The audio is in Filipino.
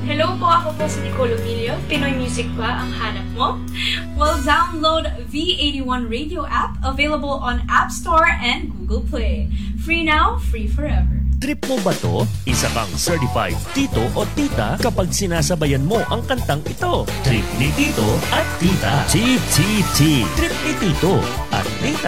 Hello po, ako po si Nicole Emilio. Pinoy Music ba ang hanap mo? Well, download V81 Radio app, available on App Store and Google Play. Free now, free forever. Trip mo ba to? Isa kang certified tito o tita kapag sinasabayan mo ang kantang ito. Trip ni tito at tita. Chi-chi-chi. Trip ni tito at tita.